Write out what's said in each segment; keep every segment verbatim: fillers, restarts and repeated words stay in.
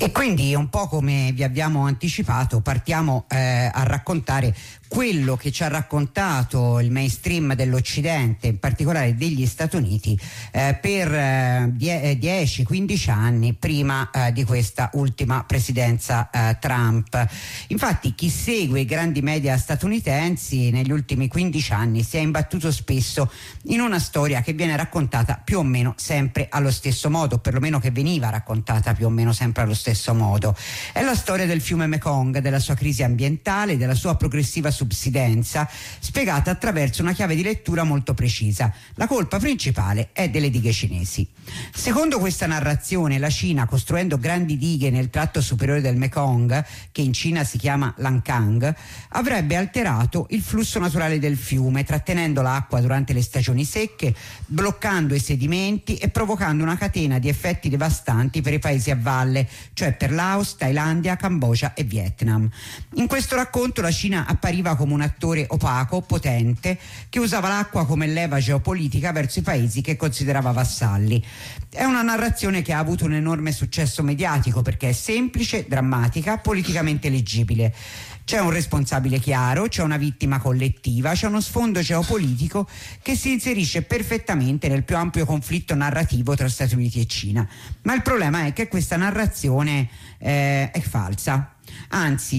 E quindi un po' come vi abbiamo anticipato partiamo eh, a raccontare quello che ci ha raccontato il mainstream dell'Occidente, in particolare degli Stati Uniti, eh, per eh, dieci quindici anni prima eh, di questa ultima presidenza eh, Trump. Infatti chi segue i grandi media statunitensi negli ultimi quindici anni si è imbattuto spesso in una storia che viene raccontata più o meno sempre allo stesso modo, perlomeno che veniva raccontata più o meno sempre allo stesso modo. È la storia del fiume Mekong, della sua crisi ambientale, della sua progressiva subsidenza, spiegata attraverso una chiave di lettura molto precisa. La colpa principale è delle dighe cinesi. Secondo questa narrazione, la Cina, costruendo grandi dighe nel tratto superiore del Mekong, che in Cina si chiama Lancang, avrebbe alterato il flusso naturale del fiume, trattenendo l'acqua durante le stagioni secche, bloccando i sedimenti e provocando una catena di effetti devastanti per i paesi a valle, cioè per Laos, Thailandia, Cambogia e Vietnam. In questo racconto la Cina appariva come un attore opaco, potente, che usava l'acqua come leva geopolitica verso i paesi che considerava vassalli. È una narrazione che ha avuto un enorme successo mediatico perché è semplice, drammatica, politicamente leggibile. C'è un responsabile chiaro, c'è una vittima collettiva, c'è uno sfondo geopolitico che si inserisce perfettamente nel più ampio conflitto narrativo tra Stati Uniti e Cina. Ma il problema è che questa narrazione eh, è falsa. Anzi,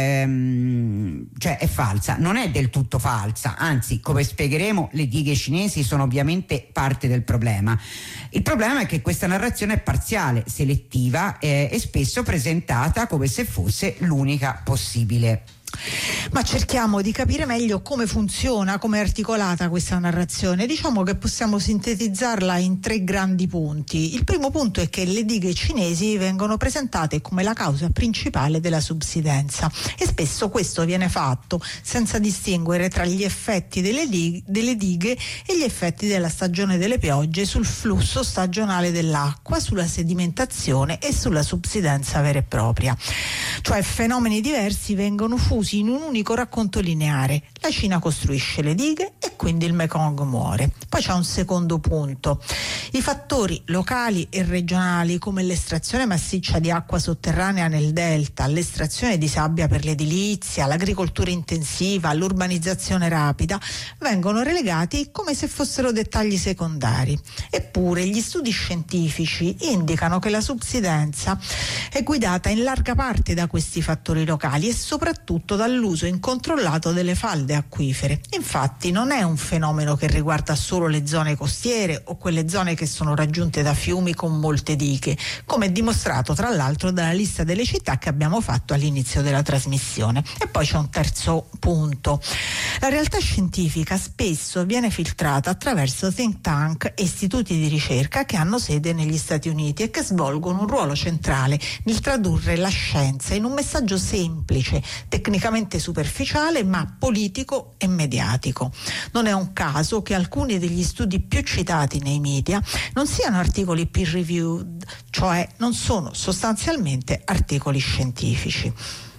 ehm, cioè è falsa, non è del tutto falsa, anzi, come spiegheremo, le dighe cinesi sono ovviamente parte del problema. Il problema è che questa narrazione è parziale, selettiva eh, e spesso presentata come se fosse l'unica possibile. Ma cerchiamo di capire meglio come funziona, come è articolata questa narrazione. Diciamo che possiamo sintetizzarla in tre grandi punti. Il primo punto è che le dighe cinesi vengono presentate come la causa principale della subsidenza e spesso questo viene fatto senza distinguere tra gli effetti delle, dig- delle dighe e gli effetti della stagione delle piogge sul flusso stagionale dell'acqua, sulla sedimentazione e sulla subsidenza vera e propria. Cioè fenomeni diversi vengono fusi in un unico racconto lineare. La Cina costruisce le dighe e quindi il Mekong muore. Poi c'è un secondo punto. I fattori locali e regionali come l'estrazione massiccia di acqua sotterranea nel delta, l'estrazione di sabbia per l'edilizia, l'agricoltura intensiva, l'urbanizzazione rapida vengono relegati come se fossero dettagli secondari. Eppure gli studi scientifici indicano che la subsidenza è guidata in larga parte da questi fattori locali e soprattutto dall'uso incontrollato delle falde acquifere. Infatti non è un fenomeno che riguarda solo le zone costiere o quelle zone che sono raggiunte da fiumi con molte dighe, come è dimostrato tra l'altro dalla lista delle città che abbiamo fatto all'inizio della trasmissione. E poi c'è un terzo punto. La realtà scientifica spesso viene filtrata attraverso think tank e istituti di ricerca che hanno sede negli Stati Uniti e che svolgono un ruolo centrale nel tradurre la scienza in un messaggio semplice, tecnicamente superficiale ma politico e mediatico. Non è un caso che alcuni degli studi più citati nei media non siano articoli peer reviewed, cioè non sono sostanzialmente articoli scientifici.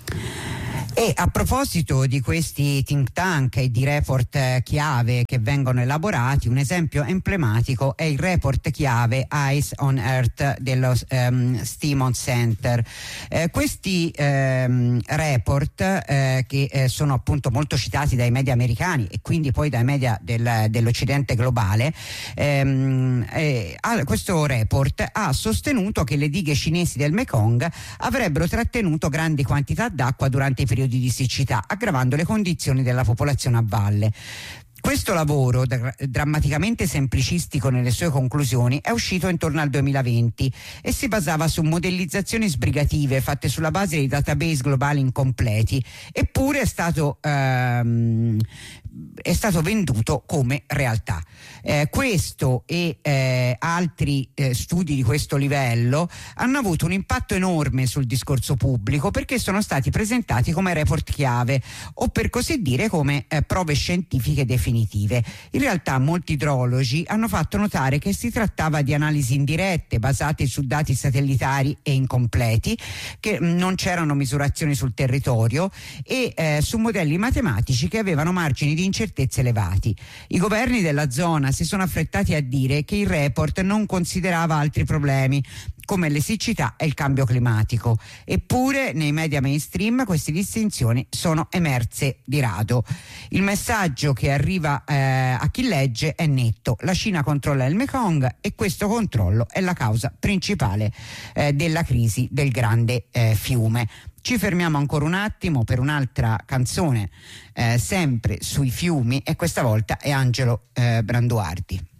E a proposito di questi think tank e di report chiave che vengono elaborati, un esempio emblematico è il report chiave Eyes on Earth dello um, Stevens Center. Eh, questi um, report eh, che eh, sono appunto molto citati dai media americani e quindi poi dai media del, dell'Occidente globale, ehm, eh, questo report ha sostenuto che le dighe cinesi del Mekong avrebbero trattenuto grandi quantità d'acqua durante i periodi di siccità, aggravando le condizioni della popolazione a valle. Questo lavoro, dra- drammaticamente semplicistico nelle sue conclusioni, è uscito intorno al duemilaventi e si basava su modellizzazioni sbrigative fatte sulla base di database globali incompleti, eppure è stato ehm, è stato venduto come realtà. Eh, questo e eh, altri eh, studi di questo livello hanno avuto un impatto enorme sul discorso pubblico perché sono stati presentati come report chiave o per così dire come eh, prove scientifiche definitive. In realtà molti idrologi hanno fatto notare che si trattava di analisi indirette basate su dati satellitari e incompleti, che mh, non c'erano misurazioni sul territorio e eh, su modelli matematici che avevano margini di incertezza elevati. I governi della zona si sono affrettati a dire che il report non considerava altri problemi, come le siccità e il cambio climatico. Eppure nei media mainstream queste distinzioni sono emerse di rado. Il messaggio che arriva eh, a chi legge è netto: la Cina controlla il Mekong e questo controllo è la causa principale eh, della crisi del grande eh, fiume. Ci fermiamo ancora un attimo per un'altra canzone eh, sempre sui fiumi, e questa volta è Angelo eh, Branduardi.